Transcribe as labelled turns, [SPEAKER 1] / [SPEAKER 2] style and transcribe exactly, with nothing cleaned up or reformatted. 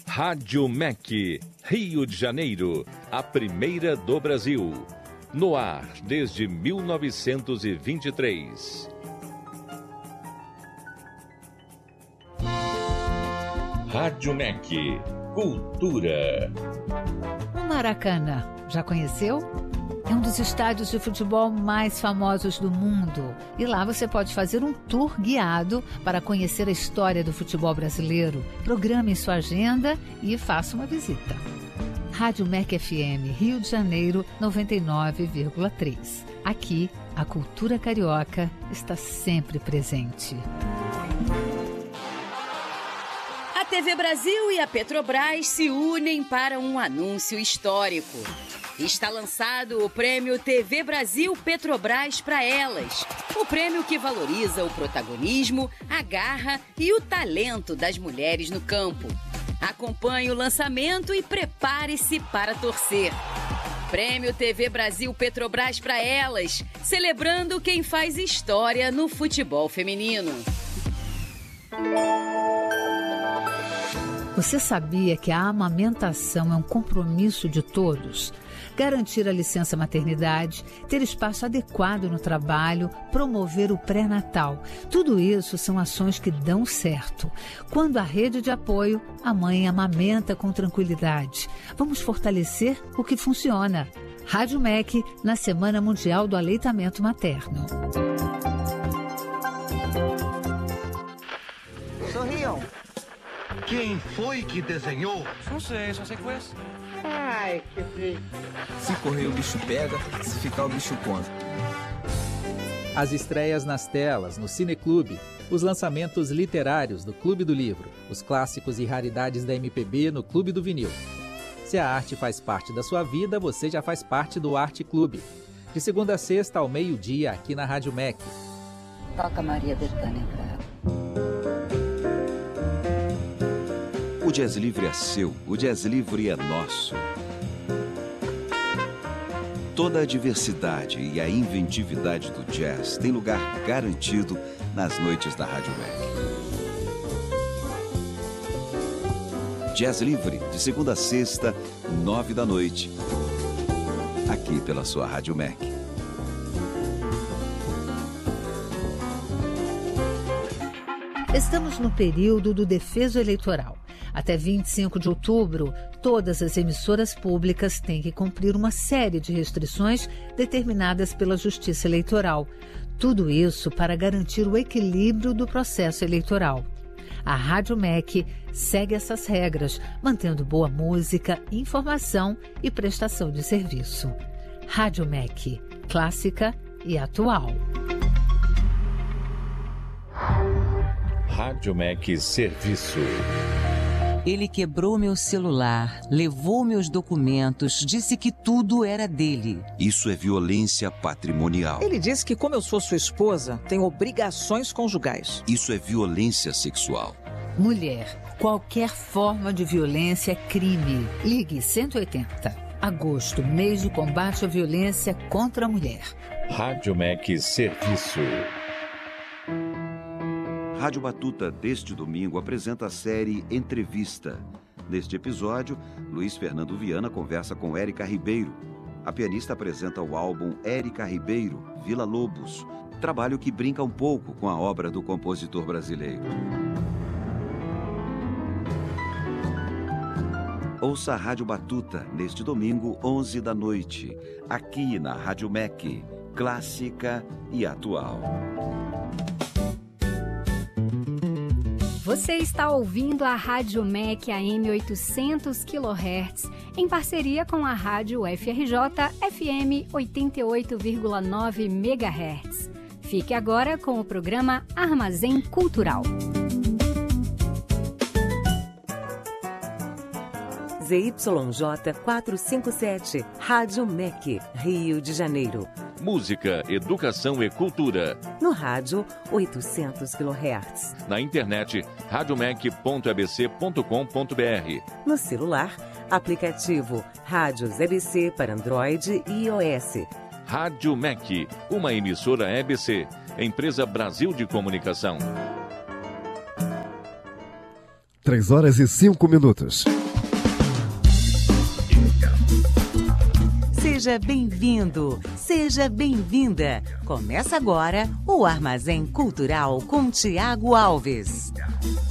[SPEAKER 1] Rádio M E C, Rio de Janeiro, a primeira do Brasil. No ar desde mil novecentos e vinte e três. Rádio M E C, Cultura.
[SPEAKER 2] O Maracanã, já conheceu? É um dos estádios de futebol mais famosos do mundo. E lá você pode fazer um tour guiado para conhecer a história do futebol brasileiro. Programe sua agenda e faça uma visita. Rádio M E C F M, Rio de Janeiro, noventa e nove vírgula três. Aqui, a cultura carioca está sempre presente.
[SPEAKER 3] A T V Brasil e a Petrobras se unem para um anúncio histórico. Está lançado o Prêmio T V Brasil Petrobras para Elas. O prêmio que valoriza o protagonismo, a garra e o talento das mulheres no campo. Acompanhe o lançamento e prepare-se para torcer. Prêmio T V Brasil Petrobras para Elas, celebrando quem faz história no futebol feminino.
[SPEAKER 2] Você sabia que a amamentação é um compromisso de todos? Garantir a licença maternidade, ter espaço adequado no trabalho, promover o pré-natal. Tudo isso são ações que dão certo. Quando há rede de apoio, a mãe amamenta com tranquilidade. Vamos fortalecer o que funciona. Rádio M E C na Semana Mundial do Aleitamento Materno.
[SPEAKER 4] Sorriam.
[SPEAKER 5] Quem foi que desenhou?
[SPEAKER 6] Não sei, só sei que foi assim.
[SPEAKER 4] Ai, que feio.
[SPEAKER 7] Se correr o bicho pega, se ficar o bicho come.
[SPEAKER 8] As estreias nas telas, no Cineclube, os lançamentos literários do Clube do Livro, os clássicos e raridades da M P B no Clube do Vinil. Se a arte faz parte da sua vida, você já faz parte do Arte Clube. De segunda a sexta ao meio-dia, aqui na Rádio M E C.
[SPEAKER 9] Toca Maria Bethânia pra ela.
[SPEAKER 10] O Jazz Livre é seu, o Jazz Livre é nosso. Toda a diversidade e a inventividade do jazz tem lugar garantido nas noites da Rádio M E C. Jazz Livre, de segunda a sexta, nove da noite. Aqui pela sua Rádio M E C.
[SPEAKER 2] Estamos no período do defeso eleitoral. Até vinte e cinco de outubro, todas as emissoras públicas têm que cumprir uma série de restrições determinadas pela Justiça Eleitoral. Tudo isso para garantir o equilíbrio do processo eleitoral. A Rádio M E C segue essas regras, mantendo boa música, informação e prestação de serviço. Rádio M E C, clássica e atual.
[SPEAKER 1] Rádio M E C Serviço.
[SPEAKER 11] Ele quebrou meu celular, levou meus documentos, disse que tudo era dele.
[SPEAKER 10] Isso é violência patrimonial.
[SPEAKER 4] Ele disse que, como eu sou sua esposa, tenho obrigações conjugais.
[SPEAKER 10] Isso é violência sexual.
[SPEAKER 2] Mulher, qualquer forma de violência é crime. Ligue cento e oitenta. Agosto, mês de combate à violência contra a mulher.
[SPEAKER 1] Rádio M E C Serviço.
[SPEAKER 10] Rádio Batuta, deste domingo, apresenta a série Entrevista. Neste episódio, Luiz Fernando Viana conversa com Érica Ribeiro. A pianista apresenta o álbum Érica Ribeiro, Vila Lobos, trabalho que brinca um pouco com a obra do compositor brasileiro. Ouça a Rádio Batuta, neste domingo, onze da noite, aqui na Rádio M E C, clássica e atual.
[SPEAKER 12] Você está ouvindo a Rádio M E C A M oitocentos quilohertz, em parceria com a Rádio F R J F M oitenta e oito vírgula nove megahertz. Fique agora com o programa Armazém Cultural.
[SPEAKER 13] Z Y J quatrocentos e cinquenta e sete, Rádio M E C, Rio de Janeiro.
[SPEAKER 1] Música, educação e cultura.
[SPEAKER 13] No rádio, oitocentos quilohertz.
[SPEAKER 1] Na internet, radiomec ponto e b c ponto com ponto b r.
[SPEAKER 13] No celular, aplicativo Rádios E B C para Android e iOS.
[SPEAKER 1] Rádio M E C, uma emissora E B C, empresa Brasil de Comunicação.
[SPEAKER 6] três horas e cinco minutos.
[SPEAKER 11] Seja bem-vindo, seja bem-vinda. Começa agora o Armazém Cultural com Tiago Alves.